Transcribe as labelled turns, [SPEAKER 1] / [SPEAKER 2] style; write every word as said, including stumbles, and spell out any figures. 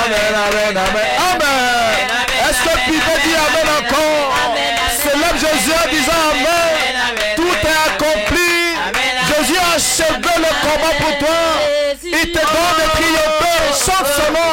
[SPEAKER 1] Amen, amen, amen, amen. Est-ce que tu peux dire amen encore? Célèbre Jésus en disant amen. Tout est accompli. Jésus a achevé le combat pour toi. Il te donne de triompher. Chante ce nom.